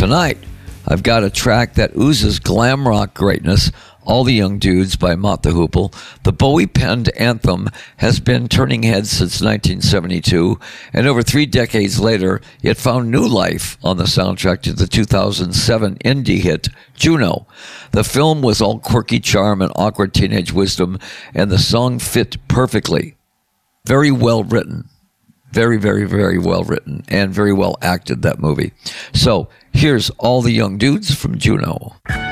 tonight, I've got a track that oozes glam rock greatness, All the Young Dudes by Mott the Hoople. The Bowie-penned anthem has been turning heads since 1972, and over 3 decades later, it found new life on the soundtrack to the 2007 indie hit, Juno. The film was all quirky charm and awkward teenage wisdom, and the song fit perfectly. Very well written. Very, very, very well written, and very well acted, that movie. So, here's All the Young Dudes from Juno.